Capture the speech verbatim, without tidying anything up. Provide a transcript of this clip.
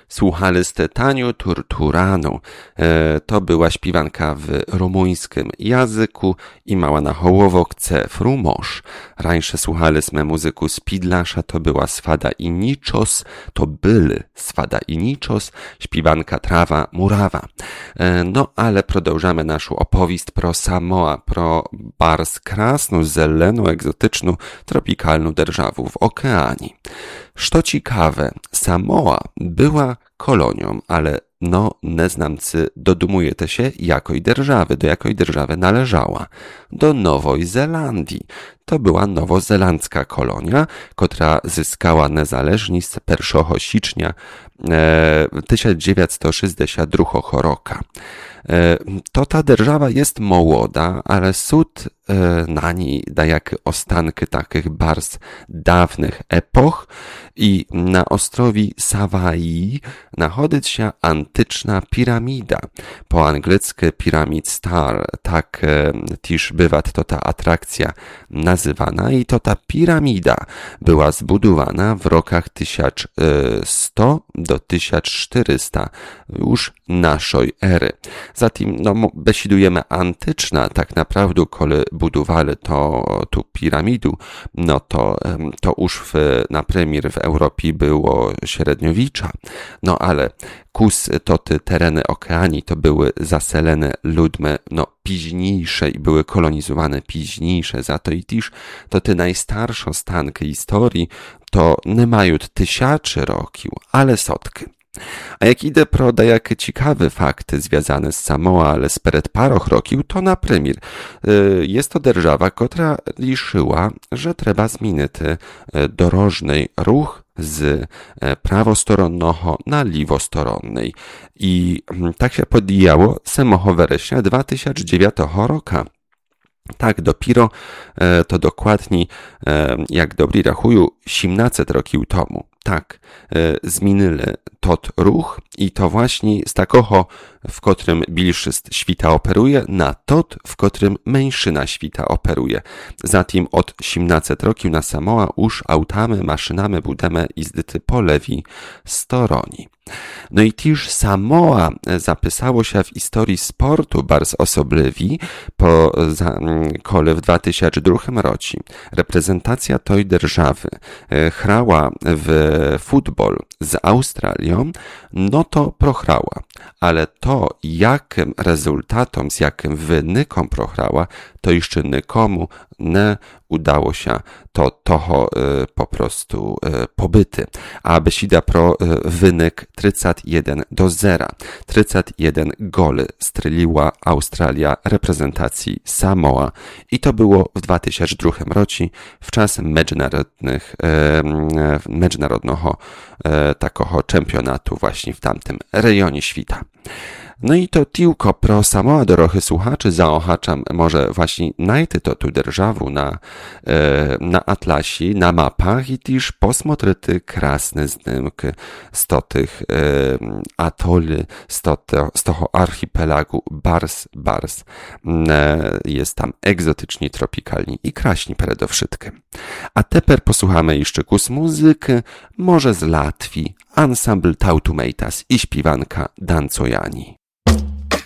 słuchali Taniu Turturanu. To była śpiewanka w rumuńskim języku i mała na hołowokce frumosz. Rańsze słuchaliśmy muzyku Spidlasza, to była Swada i Niczos, to były Swada i Niczos, śpiewanka Trawa Murawa. No ale продовжamy naszą opowieść pro Samoa, pro bardzo krasną, zeleną, egzotyczną, tropikalną державу w okeanii. Co ciekawe, Samoa była kolonią, ale no, neznamcy dodumujecie się, jakoj держawy, do jakoj держawy należała. Do Nowej Zelandii. To była nowozelandzka kolonia, która zyskała niezależność pierwszego stycznia tysiąc dziewięćset sześćdziesiątego drugiego roku. To ta держава jest młoda, ale sud na niej daje ostanki takich bardzo dawnych epoch i na ostrowi Savaii znajduje się antyczna piramida. Po angielsku Pyramid Star, tak też bywa to ta atrakcja nazywana i to ta piramida była zbudowana w rokach tysiąc sto do tysiąc czterysta już naszej ery. Zatem no, besidujemy antyczna, tak naprawdę, kiedy budowali to, tu piramidu, no to, to już w, na premier w Europie było średniowiecza. No ale kus to te tereny okeanii to były zaselene ludźmi no późniejsze i były kolonizowane późniejsze, za to i też to te najstarsze stanki historii to nie mają tysiące roków, ale setki. A jak idę pro dajakie ciekawe fakty związane z Samoa, ale z przed paroch roków, to na premier jest to держава, która liczyła, że trzeba zmienić dorożny ruch z prawostronnego na lewostoronnej. I tak się podjęło samego września dwa tysiące dziewiątego roku. Tak, dopiero to dokładnie, jak dobry rachuju, siedemnaście roków temu. Tak, zmienili tot ruch i to właśnie z takiego, w którym bilszyst świta operuje, na tot, w którym mężczyzna świta operuje. Zatem od siedemnastu roków na Samoa już autami, maszynami budemy jezdyty po lewej stronie. No i też Samoa zapisało się w historii sportu bardzo osobliwi, po kole w dwa tysiące drugim roku reprezentacja tej держawy chrała w futbol z Australią, no to prochrała. Ale to, jakim rezultatom, z jakim wynikom prochrała, to jeszcze nikomu nie udało się to toho e, po prostu e, pobyty. A besida pro e, wynik trzydzieści jeden do zera. trzydzieści jeden goli strzeliła Australia reprezentacji Samoa i to było w dwa tysiące drugim roku w czas międzynarodnych, e, międzynarodnego e, takiego czempionatu właśnie w tamtym rejonie świata. No i to tylko pro Samoa dorochy słuchaczy zaochaczam może właśnie najty to tu державу na, e, na atlasie, na mapach i też posmotryty krasne zdjęki z to tych e, atoli, z, to, z toho archipelagu Bars, Bars. E, jest tam egzotycznie, tropikalnie i kraśni przede wszystkim. A teper posłuchamy jeszcze kus muzyki, może z Latwii, ansambl Tautumeitas i śpiewanka Dancojani.